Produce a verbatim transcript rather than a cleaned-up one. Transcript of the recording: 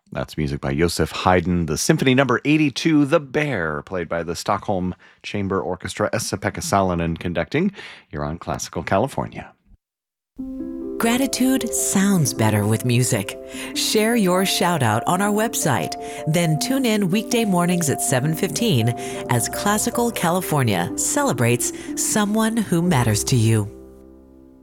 That's music by Joseph Haydn, the Symphony Number eighty-two, The Bear, played by the Stockholm Chamber Orchestra, Esa-Pekka Salonen conducting. You're on Classical California. Gratitude sounds better with music. Share your shout out on our website. Then tune in weekday mornings at seven fifteen as Classical California celebrates someone who matters to you.